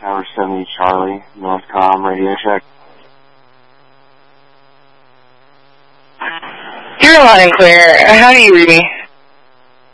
Tower 70 Charlie, Northcom, radio check. You're loud and clear. How do you read me?